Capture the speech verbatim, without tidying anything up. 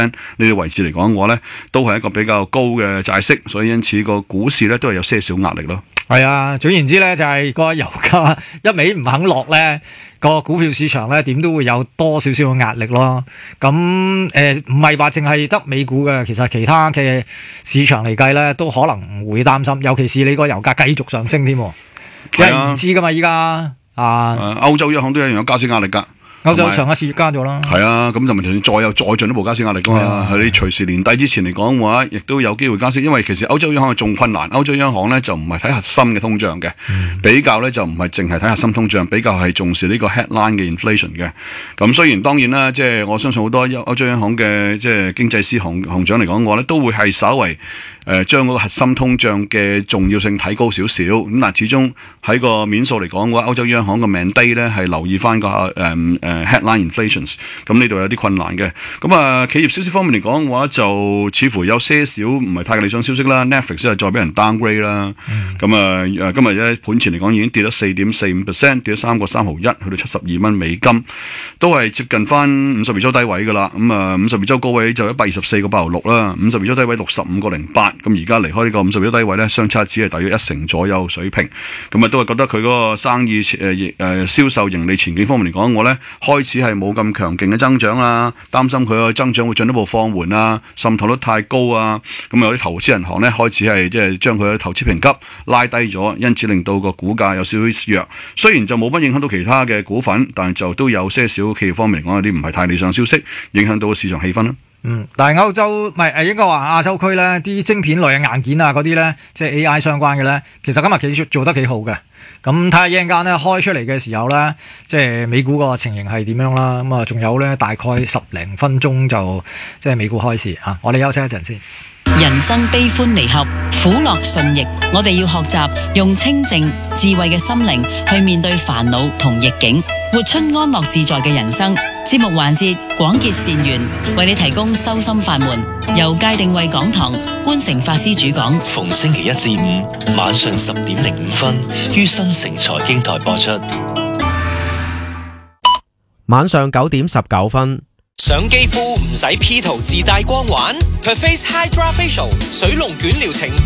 percent 呢啲位置嚟講嘅話咧，都係一個比較高嘅債息，所以因此個股市咧都係有些少壓力咯。 係啊，總言之咧就係、是、個油價一味唔肯落咧，個股票市場咧點都會有多少少嘅壓力咯。咁誒唔係話淨係得美股嘅，其實其他嘅市場嚟計咧都可能會擔心，尤其是你個油價繼續上升添，因為唔知噶嘛依家啊。 歐洲央行都一樣有加息壓力㗎。 歐洲上一次加咗啦， 係啊，咁就咪再有再進一步加息壓力噶嘛？係、啊、你隨時年底之前嚟講嘅話，亦都有機會加息，因為其實歐洲央行係仲困難。歐洲央行咧就唔係睇核心嘅通脹嘅、嗯，比較咧就唔係淨係睇核心通脹，比較係重視呢個 headline 嘅 inflation 嘅。咁雖然當然啦，即係我相信好多歐洲央行嘅即係經濟師行行長嚟講嘅話咧，都會係稍為誒將嗰個核心通脹嘅重要性睇高少少。咁但係始終喺個面數嚟講嘅話，歐洲央行嘅 mandate 咧係留意翻個誒誒。呃 headline inflations， 咁呢度有啲困難嘅。咁啊，企業消息方面嚟講嘅話，就似乎有些少唔係太理想消息啦。Netflix 係再俾人 downgrade 啦。咁、嗯、啊，誒今日咧盤前嚟講已經跌咗四點四五 percent， 跌咗三個三毫一，去到七十二蚊美金，都係接近翻五十二週低位噶啦。咁啊，五十二週高位就一百二十四個八毫六啦，五十二週低位六十五個零八。咁而家離開呢個五十二週低位咧，相差只係大約一成左右水平。咁啊，都係覺得佢嗰個生意誒誒、呃、銷售盈利前景方面嚟講，我咧開始係冇咁強勁嘅增長啊，擔心佢個增長會進一步放緩啊，滲透率太高啊，咁有啲投資銀行咧開始係即係將佢嘅投資評級拉低咗，因此令到個股價有少少弱。雖然就冇乜影響到其他嘅股份，但係就都有些少企業方面嚟講有啲唔係太理想消息，影響到市場氣氛啦。 嗯，但係歐洲唔係誒，應該話亞洲區咧啲晶片類嘅硬件啊嗰啲咧，即係 A I 相關嘅咧，其實今日其實做得幾好嘅。咁睇下一陣間咧開出嚟嘅時候咧，即係美股個情形係點樣啦？咁啊，仲有咧大概十零分鐘就即係美股開市啊！我哋休息一陣先。 人生悲歡離合，苦樂順逆，我哋要學習用清靜智慧嘅心靈去面對煩惱同逆境，活出安樂自在嘅人生。節目環節廣結善緣，為你提供修心法門，由界定慧講堂觀誠法師主講， 逢星期一至五晚上十點零五分於新城財經台播出， 晚上九點十九分。 想肌膚唔使 P 圖自帶光環 ，Perface Hydra Facial 水龍捲療程。